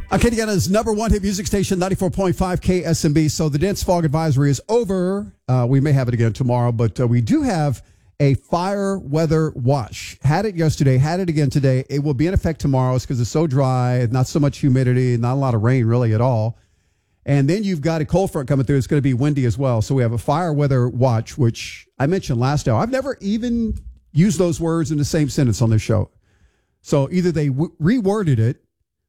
Acadiana's number one hit music station, 94.5 KSMB. So the dense fog advisory is over. We may have it again tomorrow, but we do have a fire weather watch. Had it yesterday, had it again today. It will be in effect tomorrow because it's so dry, not so much humidity, not a lot of rain really at all. And then you've got a cold front coming through. It's going to be windy as well. So we have a fire weather watch, which I mentioned last hour. I've never even used those words in the same sentence on this show. So either they reworded it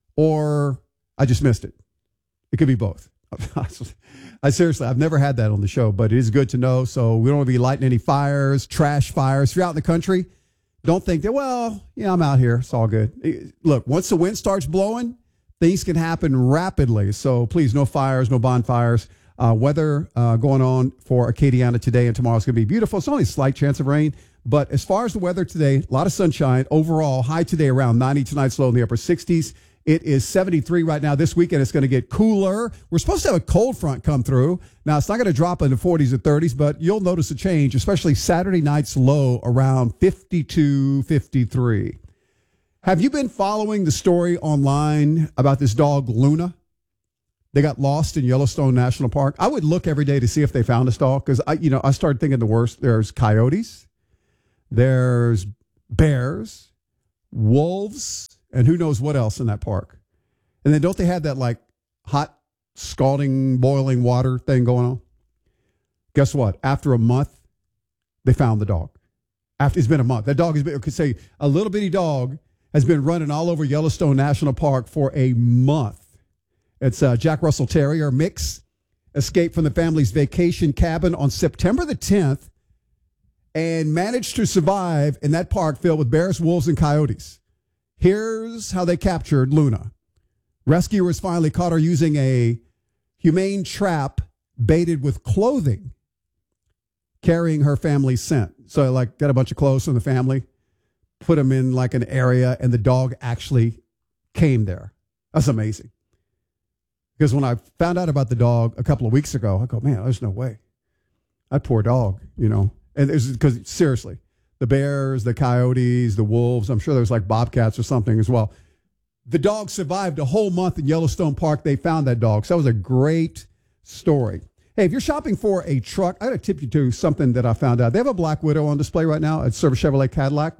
or I just missed it. It could be both. Seriously, I've never had that on the show, but it is good to know. So we don't want to be lighting any fires, trash fires. If you're out in the country, don't think that, well, yeah, I'm out here. It's all good. Look, once the wind starts blowing, things can happen rapidly. So please, no fires, no bonfires. Weather going on for Acadiana today and tomorrow is going to be beautiful. It's only a slight chance of rain. But as far as the weather today, a lot of sunshine. Overall, high today around 90, tonight low in the upper 60s. It is 73 right now. This weekend it's going to get cooler. We're supposed to have a cold front come through. Now, it's not going to drop into 40s or 30s, but you'll notice a change, especially Saturday night's low around 52, 53. Have you been following the story online about this dog, Luna? They got lost in Yellowstone National Park. I would look every day to see if they found this dog because, I started thinking the worst. There's coyotes. There's bears, wolves, and who knows what else in that park. And then don't they have that like hot, scalding, boiling water thing going on? Guess what? After a month, they found the dog. It's been a month. That dog has been, could say a little bitty dog has been running all over Yellowstone National Park for a month. It's a Jack Russell Terrier mix. Escaped from the family's vacation cabin on September the 10th and managed to survive in that park filled with bears, wolves, and coyotes. Here's how they captured Luna. Rescuers finally caught her using a humane trap baited with clothing, carrying her family's scent. So, got a bunch of clothes from the family, put them in an area, and the dog actually came there. That's amazing. Because when I found out about the dog a couple of weeks ago, I go, man, there's no way. That poor dog, And it's because, seriously, the bears, the coyotes, the wolves, I'm sure there's bobcats or something as well. The dog survived a whole month in Yellowstone Park. They found that dog. So that was a great story. Hey, if you're shopping for a truck, I got to tip you to something that I found out. They have a Black Widow on display right now at Service Chevrolet Cadillac.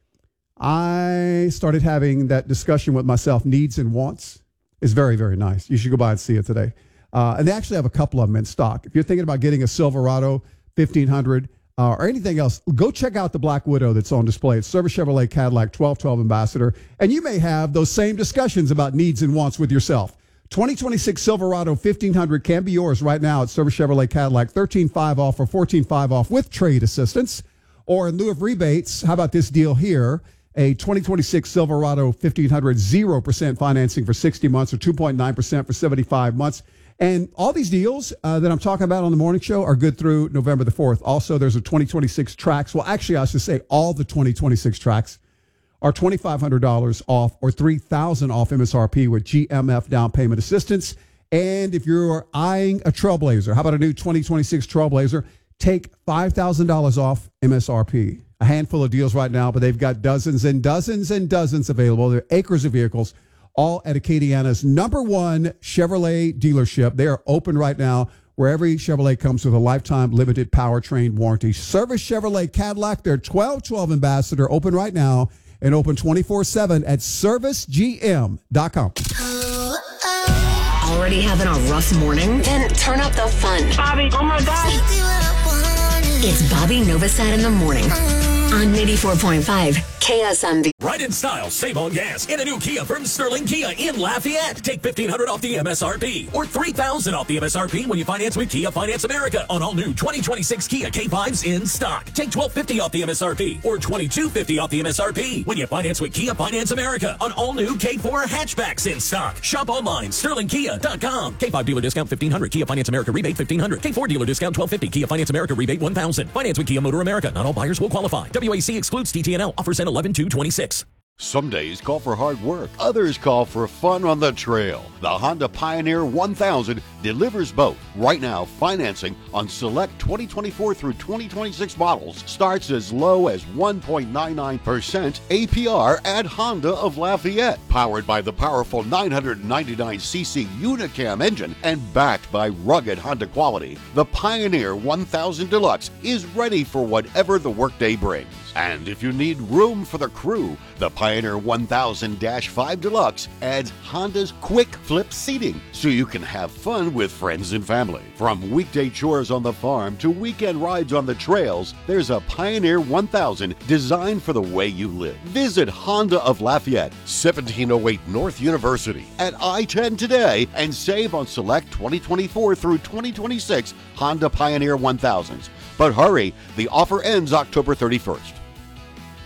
I started having that discussion with myself, needs and wants. It's very, very nice. You should go by and see it today. And they actually have a couple of them in stock. If you're thinking about getting a Silverado 1500 or anything else, go check out the Black Widow that's on display at Service Chevrolet Cadillac 1212 Ambassador. And you may have those same discussions about needs and wants with yourself. 2026 Silverado 1500 can be yours right now at Service Chevrolet Cadillac, $13,500 off or $14,500 off with trade assistance. Or in lieu of rebates, how about this deal here? A 2026 Silverado 1500 0% financing for 60 months or 2.9% for 75 months. And all these deals that I'm talking about on the morning show are good through November the 4th. Also, there's a 2026 Trax. Well, actually, I should say all the 2026 Trax are $2,500 off or $3,000 off MSRP with GMF down payment assistance. And if you're eyeing a Trailblazer, how about a new 2026 Trailblazer? Take $5,000 off MSRP. A handful of deals right now, but they've got dozens and dozens and dozens available. There are acres of vehicles, all at Acadiana's number one Chevrolet dealership. They are open right now where every Chevrolet comes with a lifetime limited powertrain warranty. Service Chevrolet Cadillac, their 1212 Ambassador, open right now and open 24/7 at servicegm.com. Already having a rough morning? Then turn up the fun. Bobby, oh my gosh. It's Bobby Novosad in the morning on 94.5 KSMB. Ride in style, save on gas in a new Kia from Sterling Kia in Lafayette. Take $1,500 off the MSRP or $3,000 off the MSRP when you finance with Kia Finance America on all new 2026 Kia K5s in stock. Take $1,250 off the MSRP or $2,250 off the MSRP when you finance with Kia Finance America on all new K4 hatchbacks in stock. Shop online, sterlingkia.com. K5 dealer discount $1,500. Kia Finance America rebate $1,500. K4 dealer discount $1,250. Kia Finance America rebate $1,000. Finance with Kia Motor America. Not all buyers will qualify. WAC excludes TTNL. Offers end 11/2/26. Some days call for hard work, others call for fun on the trail. The Honda Pioneer 1000 delivers both. Right now, financing on select 2024 through 2026 models starts as low as 1.99% APR at Honda of Lafayette. Powered by the powerful 999cc Unicam engine and backed by rugged Honda quality, the Pioneer 1000 Deluxe is ready for whatever the workday brings. And if you need room for the crew, the Pioneer 1000-5 Deluxe adds Honda's quick flip seating so you can have fun with friends and family. From weekday chores on the farm to weekend rides on the trails, there's a Pioneer 1000 designed for the way you live. Visit Honda of Lafayette, 1708 North University at I-10 today and save on select 2024 through 2026 Honda Pioneer 1000s. But hurry, the offer ends October 31st.